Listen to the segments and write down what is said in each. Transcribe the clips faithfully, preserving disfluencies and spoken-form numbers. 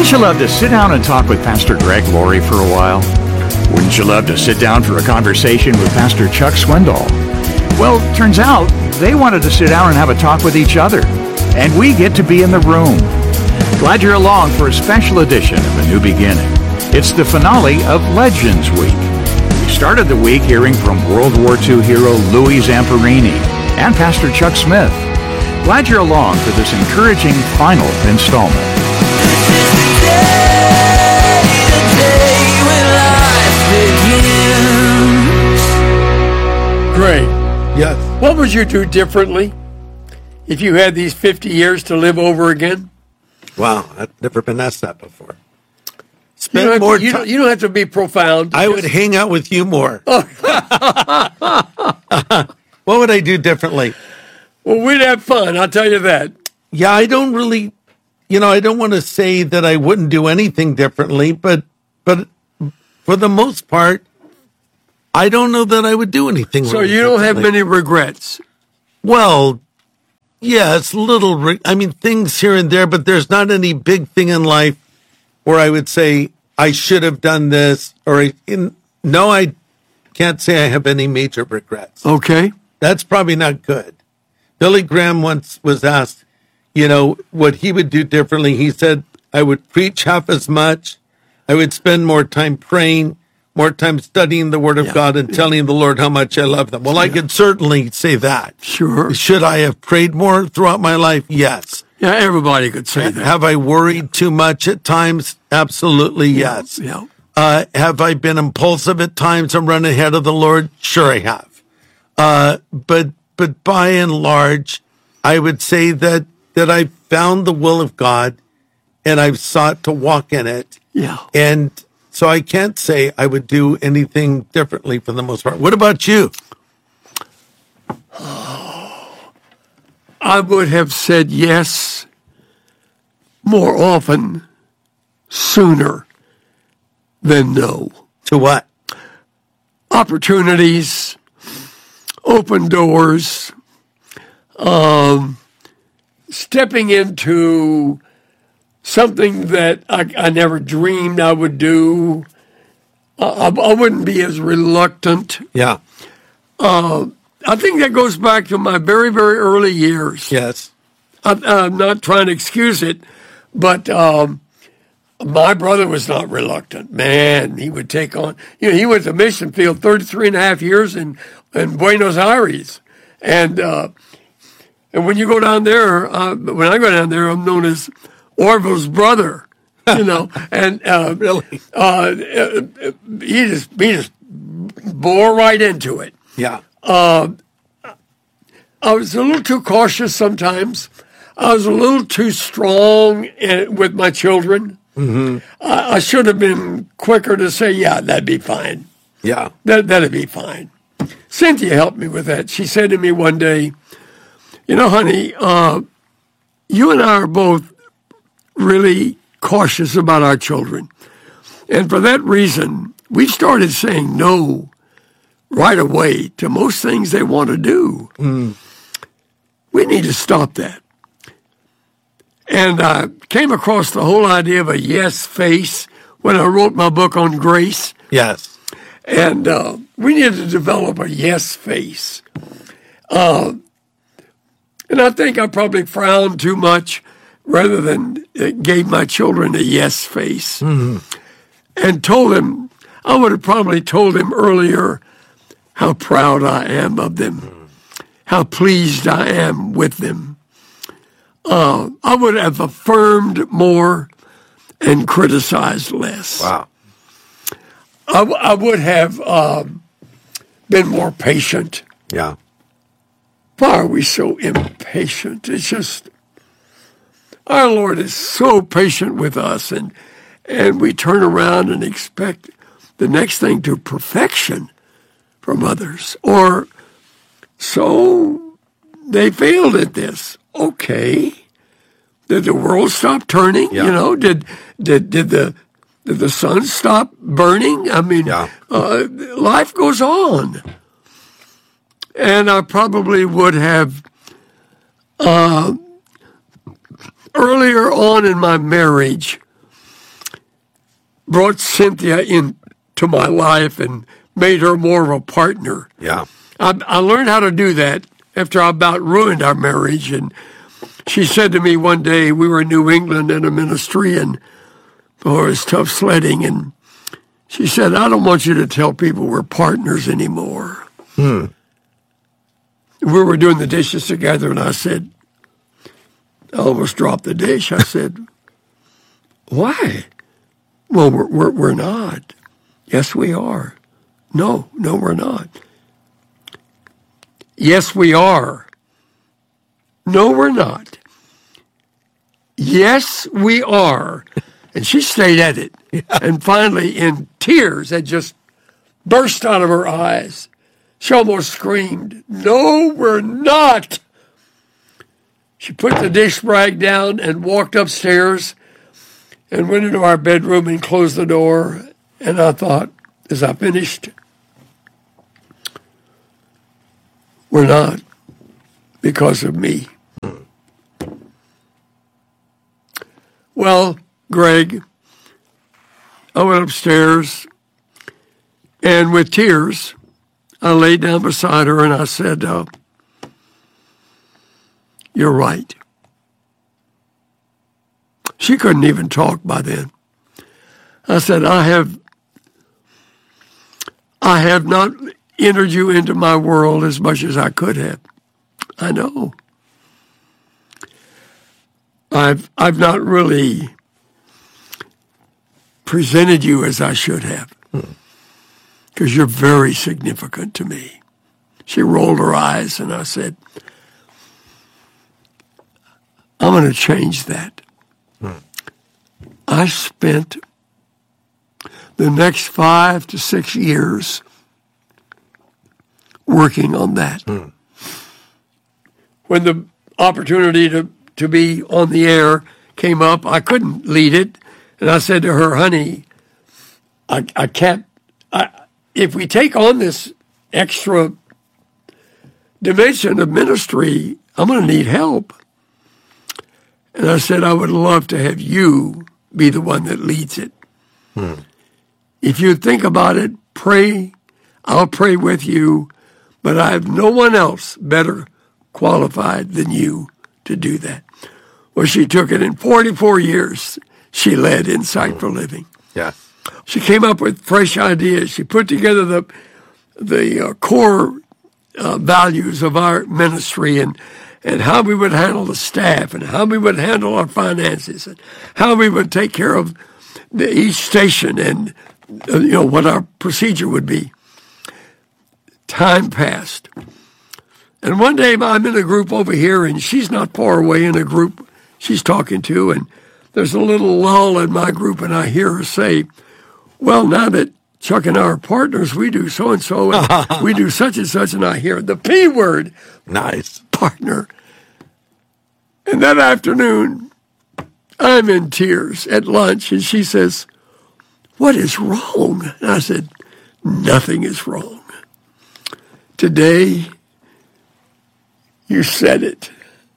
Wouldn't you love to sit down and talk with Pastor Greg Laurie for a while? Wouldn't you love to sit down for a conversation with Pastor Chuck Swindoll? Well, turns out they wanted to sit down and have a talk with each other, and we get to be in the room. Glad you're along for a special edition of A New Beginning. It's the finale of Legends Week. We started the week hearing from World War Two hero Louis Zamperini and Pastor Chuck Smith. Glad you're along for this encouraging final installment. Great. Yes. What would you do differently if you had these fifty years to live over again? Wow, I've never been asked that before. You Spend don't, more to, you, time. don't, you don't have to be profound. I Just- would hang out with you more. What would I do differently? Well, we'd have fun, I'll tell you that. Yeah, I don't really, you know, I don't want to say that I wouldn't do anything differently, but but for the most part, I don't know that I would do anything. So really you don't have differently. many regrets. Well, yes, little. Re- I mean, things here and there, but there's not any big thing in life where I would say I should have done this, or I, in, no, I can't say I have any major regrets. Okay. That's probably not good. Billy Graham once was asked, you know, what he would do differently. He said, I would preach half as much. I would spend more time praying, more time studying the Word of Yeah. God and telling the Lord how much I love them. Well, I could certainly say that. Sure. Should I have prayed more throughout my life? Yes. Yeah, everybody could say that. Have I worried too much at times? Absolutely, yes. Yeah. Uh, have I been impulsive at times and run ahead of the Lord? Sure, I have. Uh, but but by and large, I would say that that I found the will of God, and I've sought to walk in it. Yeah. And so I can't say I would do anything differently for the most part. What about you? I would have said yes more often, sooner than no. To what? Opportunities, open doors, um, stepping into something that I, I never dreamed I would do. I, I wouldn't be as reluctant. Yeah. I think that goes back to my very, very early years. Yes. I, I'm not trying to excuse it, but um, my brother was not reluctant. Man, he would take on, you know, he went to mission field thirty-three and a half years in, in Buenos Aires. And uh, and when you go down there, uh, when I go down there, I'm known as Orville's brother, you know, and uh, Really? uh, he just he just bore right into it. Yeah. I was a little too cautious sometimes. I was a little too strong in, with my children. Mm-hmm. I, I should have been quicker to say, yeah, that'd be fine. Yeah. That, that'd be fine. Cynthia helped me with that. She said to me one day, you know, honey, uh, you and I are both really cautious about our children. And for that reason, we started saying no right away to most things they want to do. Mm. We need to stop that. And I came across the whole idea of a yes face when I wrote my book on grace. Yes. And uh, we need to develop a yes face. Uh, and I think I probably frowned too much rather than uh, gave my children a yes face. Mm-hmm. And told them, I would have probably told them earlier how proud I am of them, how pleased I am with them. Uh, I would have affirmed more and criticized less. Wow. I, w- I would have um, been more patient. Yeah. Why are we so impatient? It's just, our Lord is so patient with us, and and we turn around and expect the next thing to perfection from others. Or, so they failed at this. Okay. Did the world stop turning? Yeah. You know, did did did the did the sun stop burning? I mean, Yeah. uh, life goes on. And I probably would have uh, earlier on in my marriage brought Cynthia into my life and made her more of a partner. Yeah. I, I learned how to do that after I about ruined our marriage. And she said to me one day, we were in New England in a ministry, and oh, it was tough sledding. And she said, I don't want you to tell people we're partners anymore. Hmm. We were doing the dishes together, and I said, I almost dropped the dish. I said, why? Well, we're, we're, we're not. Yes, we are. No, no, we're not. Yes, we are. No, we're not. Yes, we are. And she stayed at it. Yeah. And finally, in tears that just burst out of her eyes, she almost screamed, no, we're not. She put the dish rag down and walked upstairs and went into our bedroom and closed the door. And I thought, as I finished, we're not because of me. Well, Greg, I went upstairs, and with tears, I laid down beside her and I said, uh, you're right. She couldn't even talk by then. I said, I have, I have not entered you into my world as much as I could have. I know. I've I've not really presented you as I should have, because hmm. you're very significant to me. She rolled her eyes, and I said, I'm going to change that. Hmm. I spent the next five to six years working on that. Hmm. When the opportunity to, to be on the air came up, I couldn't lead it. And I said to her, honey, I, I can't, I, if we take on this extra dimension of ministry, I'm going to need help. And I said, I would love to have you be the one that leads it. Hmm. If you think about it, pray, I'll pray with you, but I have no one else better qualified than you to do that. Well, she took it in forty-four years. She led Insight for Living. Yeah. She came up with fresh ideas. She put together the the uh, core uh, values of our ministry and and how we would handle the staff and how we would handle our finances and how we would take care of the, each station and uh, you know what our procedure would be. Time passed. And one day I'm in a group over here, and she's not far away in a group she's talking to, and there's a little lull in my group, and I hear her say, well, now that Chuck and I are partners, we do so-and-so, and we do such and such, and I hear the P word. Nice. Partner. And that afternoon, I'm in tears at lunch, and she says, what is wrong? And I said, nothing is wrong. Today, you said it.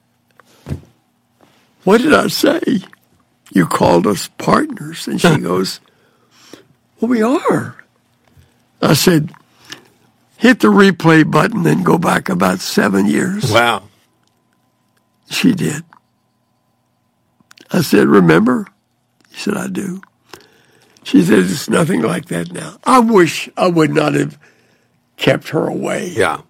What did I say? You called us partners. And she goes, well, we are. I said, hit the replay button and go back about seven years. Wow. She did. I said, remember? She said, I do. She said, it's nothing like that now. I wish I would not have kept her away. Yeah.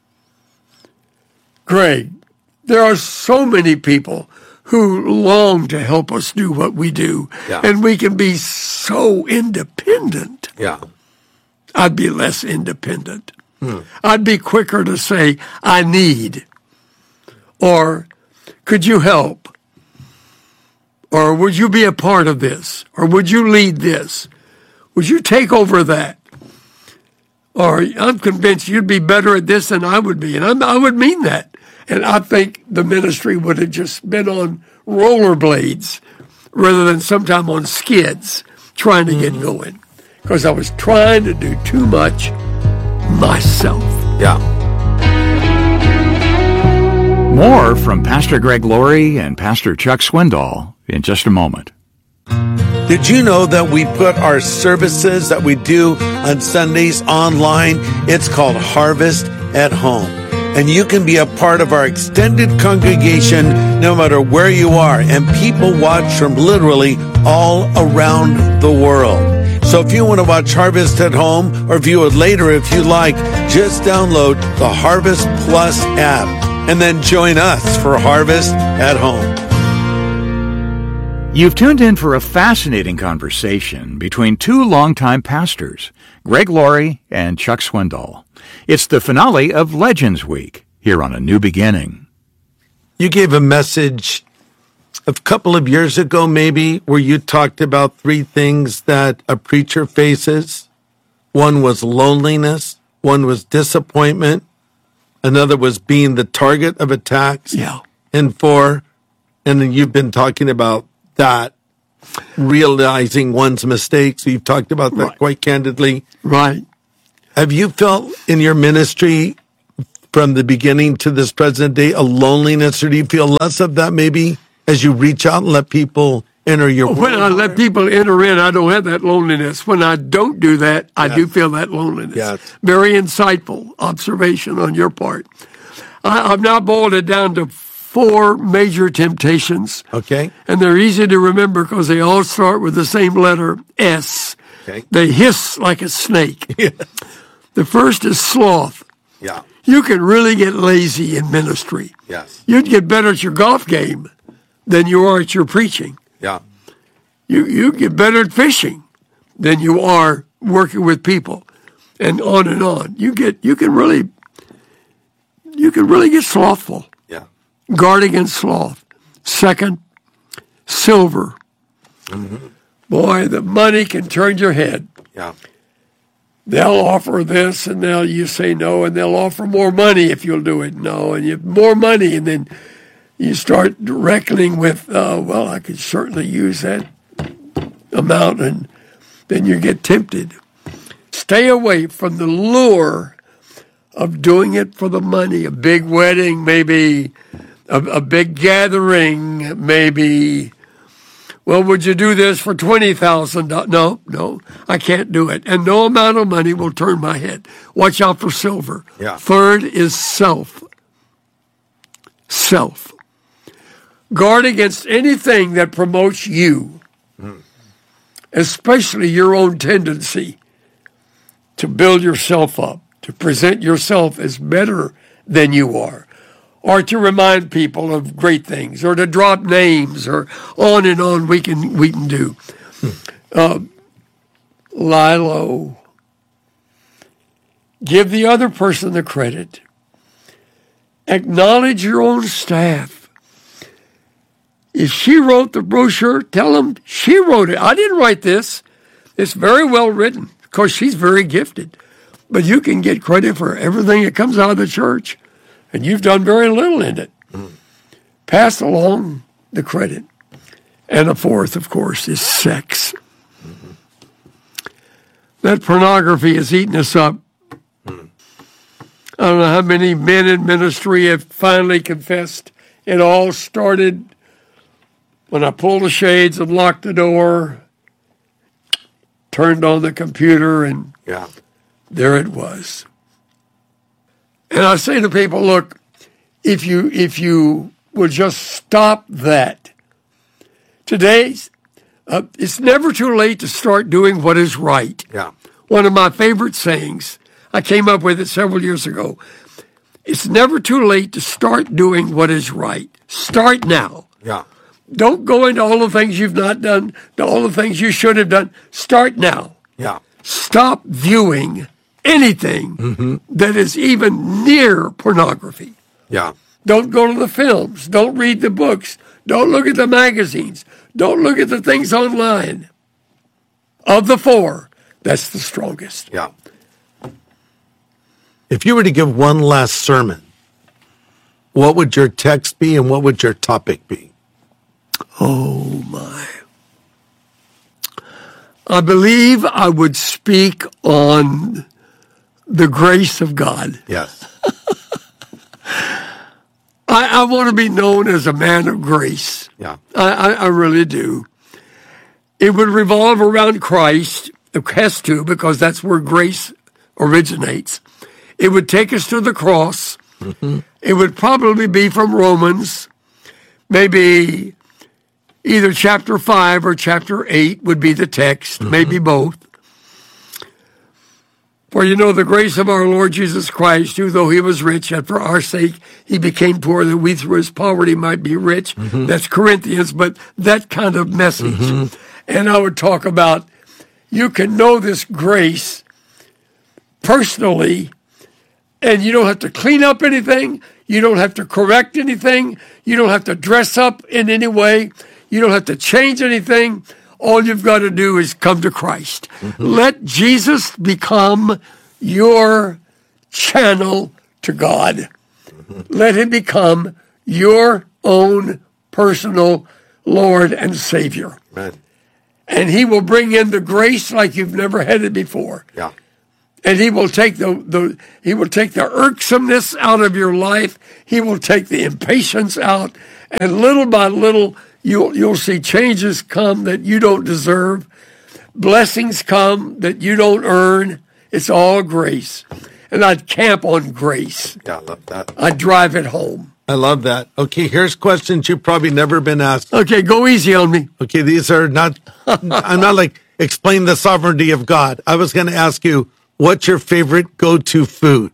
Greg, there are so many people who long to help us do what we do, yeah. and we can be so independent. Yeah. I'd be less independent. Hmm. I'd be quicker to say, I need, or could you help, or would you be a part of this, or would you lead this? Would you take over that? Or I'm convinced you'd be better at this than I would be, and I'm, I would mean that. And I think the ministry would have just been on rollerblades rather than sometime on skids trying to mm-hmm. get going, because I was trying to do too much myself. Yeah. More from Pastor Greg Laurie and Pastor Chuck Swindoll in just a moment. Did you know that we put our services that we do on Sundays online? It's called Harvest at Home. And you can be a part of our extended congregation no matter where you are. And people watch from literally all around the world. So if you want to watch Harvest at Home or view it later if you like, just download the Harvest Plus app and then join us for Harvest at Home. You've tuned in for a fascinating conversation between two longtime pastors, Greg Laurie and Chuck Swindoll. It's the finale of Legends Week here on A New Beginning. You gave a message a couple of years ago, maybe, where you talked about three things that a preacher faces. One was loneliness, one was disappointment, another was being the target of attacks. Yeah. And four, and then you've been talking about that, realizing one's mistakes. You've talked about that Right. quite candidly. Right. Have you felt in your ministry from the beginning to this present day a loneliness, or do you feel less of that maybe as you reach out and let people enter your world? When I let people enter in, I don't have that loneliness. When I don't do that, I Yes. do feel that loneliness. Yes. Very insightful observation on your part. I, I've now boiled it down to four major temptations. Okay. And they're easy to remember because they all start with the same letter, S. Okay. They hiss like a snake. The first is sloth. Yeah. You can really get lazy in ministry. Yes. You'd get better at your golf game than you are at your preaching. Yeah. You you get better at fishing than you are working with people, and on and on. You get you can really you can really get slothful. Yeah. Guard against sloth. Second, silver. Mm-hmm. Boy, the money can turn your head. Yeah. They'll offer this, and they'll you say no, and they'll offer more money if you'll do it. No, and you have more money, and then you start reckoning with, uh, well, I could certainly use that amount, and then you get tempted. Stay away from the lure of doing it for the money. A big wedding, maybe a, a big gathering, maybe. Well, would you do this for twenty thousand dollars? No, no, I can't do it. And no amount of money will turn my head. Watch out for silver. Yeah. Third is self. Self. Guard against anything that promotes you, mm. especially your own tendency to build yourself up, to present yourself as better than you are, or to remind people of great things, or to drop names, or on and on we can we can do. Uh, lie low. Give the other person the credit. Acknowledge your own staff. If she wrote the brochure, tell them she wrote it. I didn't write this. It's very well written because she's very gifted. But you can get credit for everything that comes out of the church. And you've done very little in it. Mm. Pass along the credit. And the fourth, of course, is sex. Mm-hmm. That pornography has eaten us up. Mm. I don't know how many men in ministry have finally confessed. It all started when I pulled the shades and locked the door, turned on the computer, and yeah. there it was. And I say to people, look, if you if you will just stop that. Today, uh, it's never too late to start doing what is right. Yeah. One of my favorite sayings, I came up with it several years ago. It's never too late to start doing what is right. Start now. Yeah. Don't go into all the things you've not done, to all the things you should have done. Start now. Yeah. Stop viewing anything mm-hmm. that is even near pornography. Yeah. Don't go to the films. Don't read the books. Don't look at the magazines. Don't look at the things online. Of the four, that's the strongest. Yeah. If you were to give one last sermon, what would your text be and what would your topic be? Oh, my. I believe I would speak on the grace of God. Yes. I, I want to be known as a man of grace. Yeah. I, I, I really do. It would revolve around Christ. It has to, because that's where grace originates. It would take us to the cross. Mm-hmm. It would probably be from Romans, maybe either chapter five or chapter eight would be the text, mm-hmm. maybe both. For you know the grace of our Lord Jesus Christ, who though he was rich, yet for our sake he became poor, that we through his poverty might be rich. Mm-hmm. That's Corinthians, but that kind of message. Mm-hmm. And I would talk about, you can know this grace personally, and you don't have to clean up anything. You don't have to correct anything. You don't have to dress up in any way. You don't have to change anything. All you've got to do is come to Christ. Mm-hmm. Let Jesus become your channel to God. Mm-hmm. Let him become your own personal Lord and Savior. Amen. And he will bring in the grace like you've never had it before. Yeah. And he will take the, the he will take the irksomeness out of your life. He will take the impatience out. And little by little, you'll you'll see changes come that you don't deserve. Blessings come that you don't earn. It's all grace. And I'd camp on grace. Yeah, I love that. I'd drive it home. I love that. Okay, here's questions you've probably never been asked. Okay, go easy on me. Okay, these are not, I'm not like, explain the sovereignty of God. I was going to ask you, what's your favorite go-to food?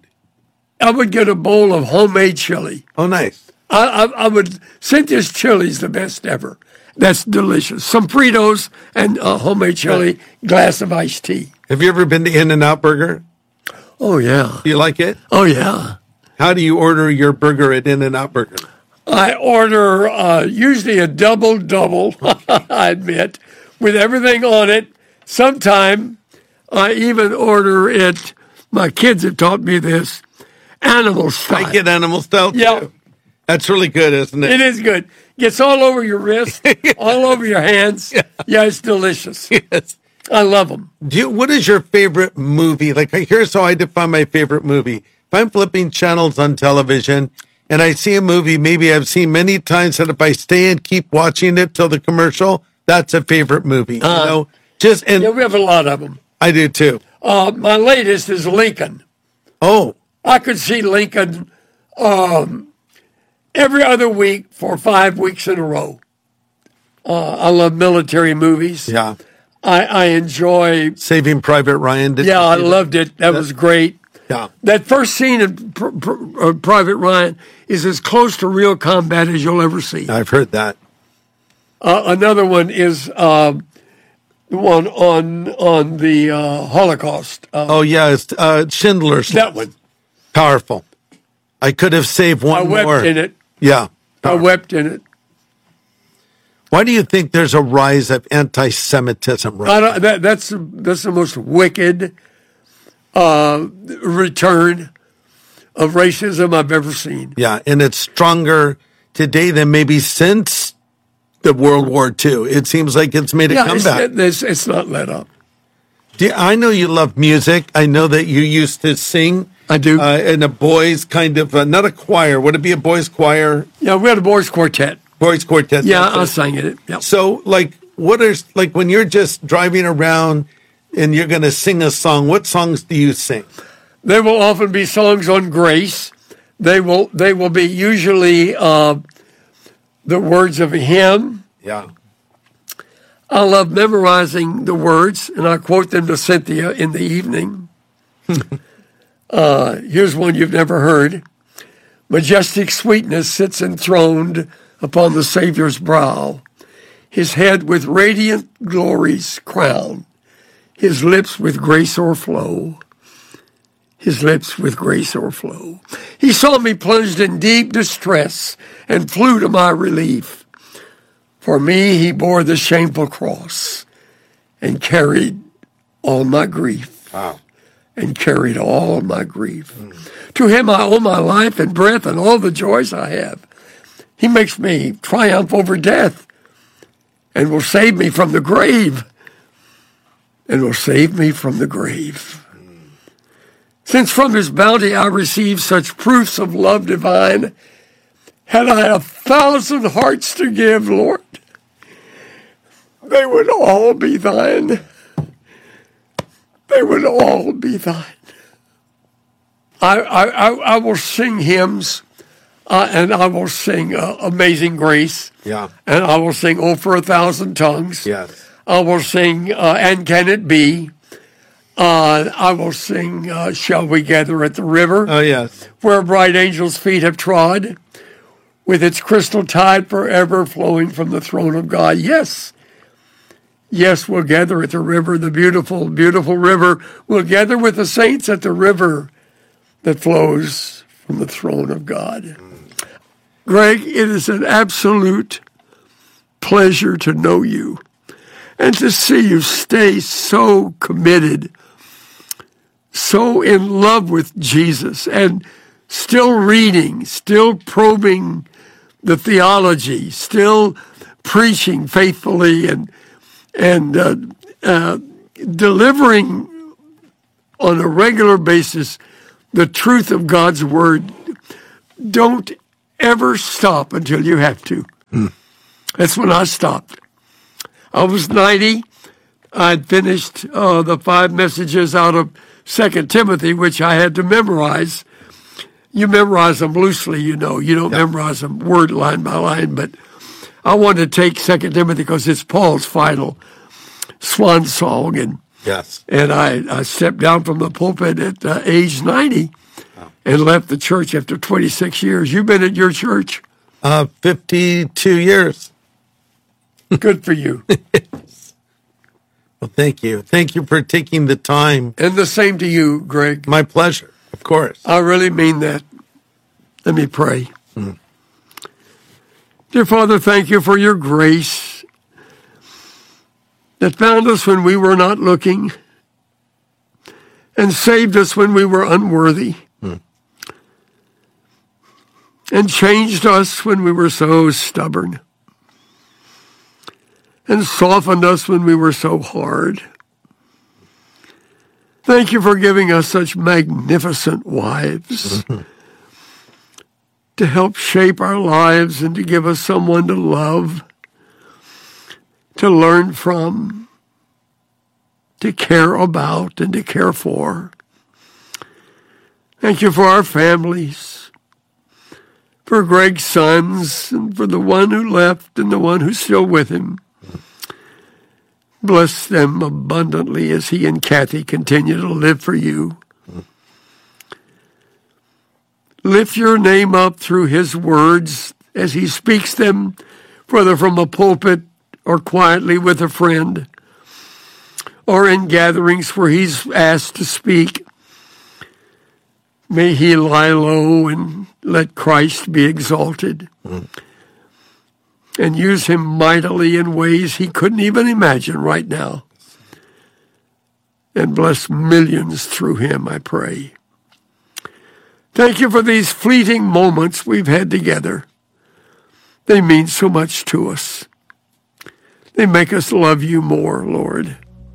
I would get a bowl of homemade chili. Oh, nice. I, I, I would, Cynthia's chili's the best ever. That's delicious. Some Fritos and uh, homemade chili, glass of iced tea. Have you ever been to In-N-Out Burger? Oh, yeah. Do you like it? Oh, yeah. How do you order your burger at In-N-Out Burger? I order uh, usually a double-double, I admit, with everything on it. Sometime I even order it, my kids have taught me this, animal style. I get animal style, too. Yeah. That's really good, isn't it? It is good. Gets all over your wrist, yeah. all over your hands. Yeah. yeah, it's delicious. Yes. I love them. Do you, what is your favorite movie? Like, here's how I define my favorite movie. If I'm flipping channels on television and I see a movie maybe I've seen many times, that if I stay and keep watching it till the commercial, that's a favorite movie. Uh, you know, just and yeah, we have a lot of them. I do too. Uh, my latest is Lincoln. Oh, I could see Lincoln um, every other week for five weeks in a row. Uh, I love military movies. Yeah, I, I enjoy Saving Private Ryan. Did yeah, I loved it. That, that was great. Yeah. That first scene in Pr- Pr- uh, Private Ryan is as close to real combat as you'll ever see. I've heard that. Uh, another one is uh, the one on on the uh, Holocaust. Uh, oh, yeah, it's uh, Schindler's List. That one. Powerful. I could have saved one I wept more. in it. Yeah. Powerful. I wept in it. Why do you think there's a rise of anti-Semitism right I don't, that, that's, that's the most wicked uh, return of racism I've ever seen. Yeah, and it's stronger today than maybe since the World War Two. It seems like it's made a yeah, comeback. It's, it's not let up. Do you, I know you love music. I know that you used to sing. I do. Uh, in a boys' kind of, uh, not a choir. Would it be a boys' choir? Yeah, we had a boys' quartet. Boys' quartet. Yeah, I sang in it. Yep. So, like, what are, like, when you're just driving around and you're going to sing a song, what songs do you sing? There will often be songs on grace. They will they will be usually uh, the words of a hymn. Yeah. I love memorizing the words, and I quote them to Cynthia in the evening. uh, here's one you've never heard. Majestic sweetness sits enthroned upon the Savior's brow, his head with radiant glories crowned, his lips with grace o'erflow. His lips with grace o'erflow. He saw me plunged in deep distress and flew to my relief. For me, he bore the shameful cross and carried all my grief. Wow. And carried all my grief. Mm. To him I owe my life and breath and all the joys I have. He makes me triumph over death and will save me from the grave. And will save me from the grave. Since from his bounty I received such proofs of love divine, had I a thousand hearts to give, Lord, they would all be thine. They would all be thine. I, I, I, I will sing hymns, uh, and I will sing uh, Amazing Grace. Yeah. And I will sing Oh for a Thousand Tongues. Yes. I will sing uh, And Can It Be. Uh, I will sing uh, Shall We Gather at the River. Oh, yes. Where bright angels' feet have trod, with its crystal tide forever flowing from the throne of God. Yes. Yes, we'll gather at the river, the beautiful, beautiful river. We'll gather with the saints at the river that flows from the throne of God. Greg, it is an absolute pleasure to know you and to see you stay so committed, so in love with Jesus, and still reading, still probing the theology, still preaching faithfully and and uh, uh, delivering on a regular basis the truth of God's word. Don't ever stop until you have to. Mm. That's when I stopped. I was ninety. I'd finished uh, the five messages out of Second Timothy, which I had to memorize. You memorize them loosely, you know. You don't yep. memorize them word line by line, but I wanted to take Second Timothy because it's Paul's final swan song, and yes, and I, I stepped down from the pulpit at uh, age ninety, oh. and left the church after twenty-six years. You've been at your church? Uh, fifty-two years. Good for you. Well, thank you. Thank you for taking the time. And the same to you, Greg. My pleasure, of course. I really mean that. Let me pray. Mm. Dear Father, thank you for your grace that found us when we were not looking and saved us when we were unworthy mm. and changed us when we were so stubborn and softened us when we were so hard. Thank you for giving us such magnificent wives mm-hmm. to help shape our lives and to give us someone to love, to learn from, to care about, and to care for. Thank you for our families, for Greg's sons, and for the one who left and the one who's still with him. Bless them abundantly as he and Kathy continue to live for you. Lift your name up through his words as he speaks them, whether from a pulpit or quietly with a friend, or in gatherings where he's asked to speak. May he lie low and let Christ be exalted. Mm. And use him mightily in ways he couldn't even imagine right now. And bless millions through him, I pray. Thank you for these fleeting moments we've had together. They mean so much to us. They make us love you more, Lord.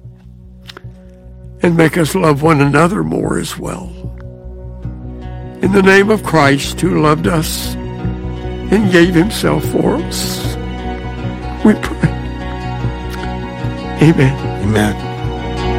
And make us love one another more as well. In the name of Christ, who loved us and gave himself for us, we pray. Amen. Amen.